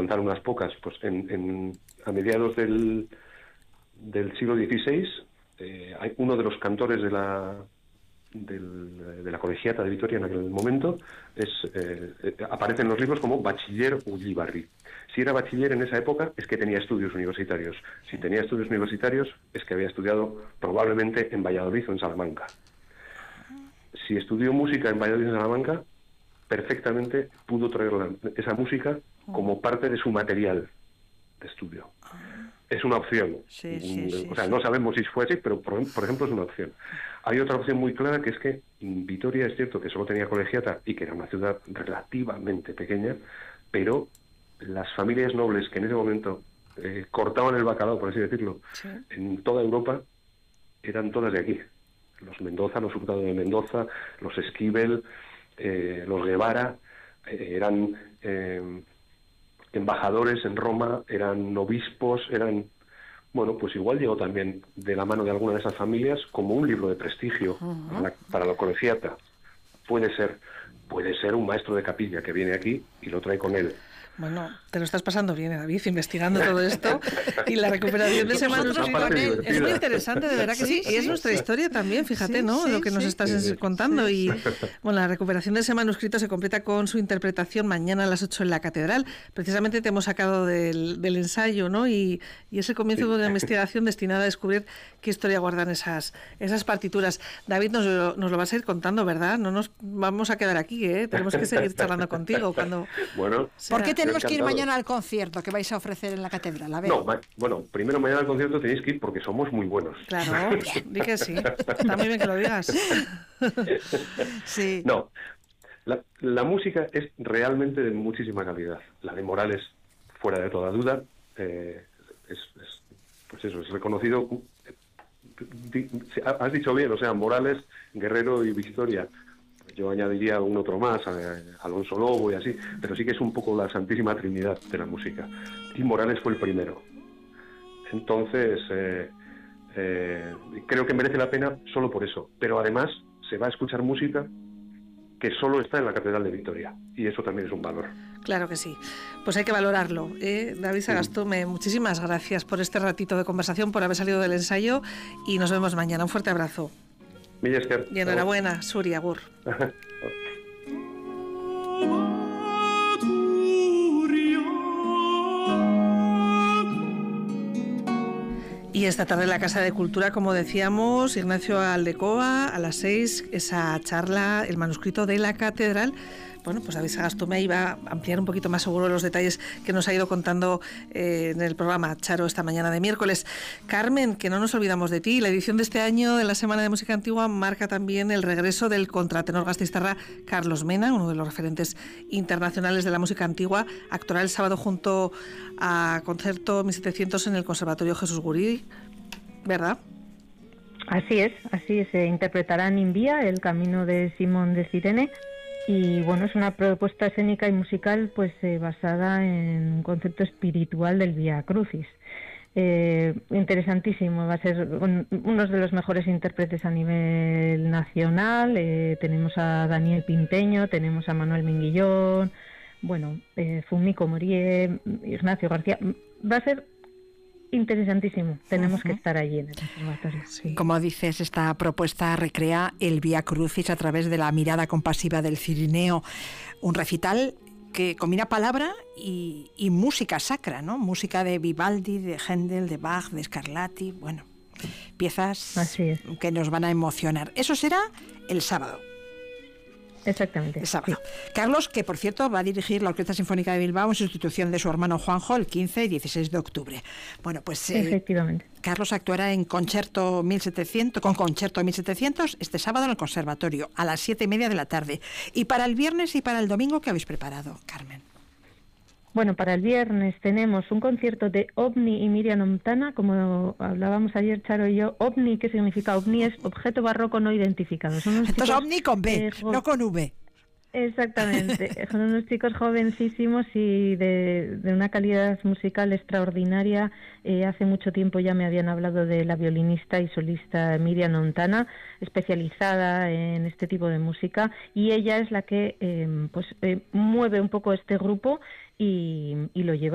cantar unas pocas. Pues a mediados del siglo XVI, hay uno de los cantores de la Colegiata de Vitoria en aquel momento, aparece en los libros como bachiller Ullibarri. Si era bachiller en esa época, es que tenía estudios universitarios. Si tenía estudios universitarios, es que había estudiado probablemente en Valladolid o en Salamanca. Si estudió música en Valladolid o en Salamanca, perfectamente pudo traer esa música como parte de su material de estudio. Es una opción. No sabemos si fue así, pero por ejemplo es una opción. Hay otra opción muy clara, que es que Vitoria es cierto que solo tenía colegiata y que era una ciudad relativamente pequeña, pero las familias nobles que en ese momento cortaban el bacalao, por así decirlo, en toda Europa, eran todas de aquí. Los Mendoza, los Hurtado de Mendoza, los Esquivel, los Guevara, eran embajadores en Roma, eran obispos, bueno, pues igual llegó también de la mano de alguna de esas familias como un libro de prestigio para la colegiata. Puede ser un maestro de capilla que viene aquí y lo trae con él. Bueno, te lo estás pasando bien, David, investigando todo esto, y la recuperación de ese manuscrito es muy interesante, de verdad que sí, y es nuestra historia también, fíjate, ¿no? Lo que nos estás contando, y bueno, la recuperación de ese manuscrito se completa con su interpretación mañana a las 8 en la Catedral. Precisamente te hemos sacado del ensayo, ¿no? Y es el comienzo de una investigación destinada a descubrir qué historia guardan esas partituras. David, nos lo vas a ir contando, ¿verdad? No nos vamos a quedar aquí, ¿eh? Tenemos que seguir charlando contigo cuando... Bueno, ¿por qué tenemos que ir mañana al concierto que vais a ofrecer en la Catedral? A ver. No, bueno, primero mañana al concierto tenéis que ir porque somos muy buenos. Claro, di que sí. Está muy bien que lo digas. Sí. No, la música es realmente de muchísima calidad. La de Morales, fuera de toda duda, pues eso, es reconocido. Has dicho bien, o sea, Morales, Guerrero y Victoria. Yo añadiría un otro más, Alonso Lobo y así, pero sí que es un poco la santísima trinidad de la música. Y Morales fue el primero. Entonces, creo que merece la pena solo por eso. Pero además se va a escuchar música que solo está en la Catedral de Vitoria. Y eso también es un valor. Claro que sí. Pues hay que valorarlo. David Sagastume, muchísimas gracias por este ratito de conversación, por haber salido del ensayo, y nos vemos mañana. Un fuerte abrazo. Y enhorabuena, Suri, agur. Y esta tarde en la Casa de Cultura, como decíamos, Ignacio Aldecoa, a las 6, esa charla, el manuscrito de la Catedral. Bueno, pues David Sagastume iba a ampliar un poquito más seguro los detalles que nos ha ido contando en el programa Charo esta mañana de miércoles. Carmen, que no nos olvidamos de ti. La edición de este año de la Semana de Música Antigua marca también el regreso del contratenor gasteiztarra Carlos Mena, uno de los referentes internacionales de la música antigua. Actuará el sábado junto a Concerto 1700 en el Conservatorio Jesús Guridi, ¿verdad? Así es. Se interpretará en Invía, el camino de Simón de Cirene. Y bueno, es una propuesta escénica y musical pues basada en un concepto espiritual del Vía Crucis. Interesantísimo, va a ser uno de los mejores intérpretes a nivel nacional. Tenemos a Daniel Pinteño, tenemos a Manuel Minguillón, Fumiko Morie, Ignacio García. Va a ser interesantísimo. Tenemos que estar allí en el conservatorio. Sí. Como dices, esta propuesta recrea el Vía Crucis a través de la mirada compasiva del Cirineo, un recital que combina palabra y música sacra, ¿no? Música de Vivaldi, de Händel, de Bach, de Scarlatti, piezas que nos van a emocionar. Eso será el sábado. Exactamente. El sábado. Sí. Carlos, que por cierto va a dirigir la Orquesta Sinfónica de Bilbao en sustitución de su hermano Juanjo el 15 y 16 de octubre. Bueno, pues efectivamente. Carlos actuará en Concerto 1700 este sábado en el Conservatorio a las 7:30 de la tarde. Y para el viernes y para el domingo, ¿qué habéis preparado, Carmen? Bueno, para el viernes tenemos un concierto de OVNI y Miriam Ontana, como hablábamos ayer Charo y yo. OVNI, ¿qué significa? OVNI es objeto barroco no identificado. Entonces OVNI con B, no con V. Exactamente, son unos chicos jovencísimos y de una calidad musical extraordinaria. Hace mucho tiempo ya me habían hablado de la violinista y solista Miriam Ontana, especializada en este tipo de música, y ella es la que mueve un poco este grupo y lo lleva